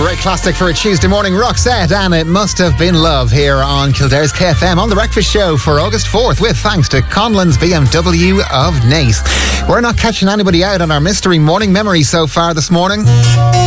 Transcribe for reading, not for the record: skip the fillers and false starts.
great classic for a Tuesday morning. Roxette and It Must Have Been Love here on Kildare's KFM on The Breakfast Show for August 4th with thanks to Conlon's BMW of Naas. We're not catching anybody out on our mystery morning memory so far this morning.